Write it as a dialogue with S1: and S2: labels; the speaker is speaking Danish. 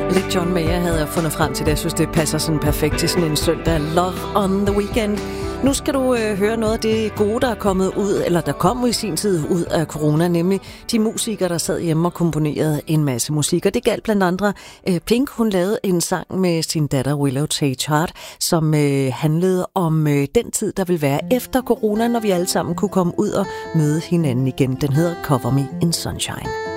S1: Lidt John Mayer havde jeg fundet frem til det. Jeg synes, det passer sådan perfekt til sådan en søndag. Love on the Weekend. Nu skal du høre noget af det gode, der er kommet ud, eller der kom i sin tid ud af corona, nemlig de musikere, der sad hjemme og komponerede en masse musik. Og det galt blandt andre Pink. Hun lavede en sang med sin datter Willow Tage Hart, som handlede om den tid, der vil være efter corona, når vi alle sammen kunne komme ud og møde hinanden igen. Den hedder Cover Me in Sunshine.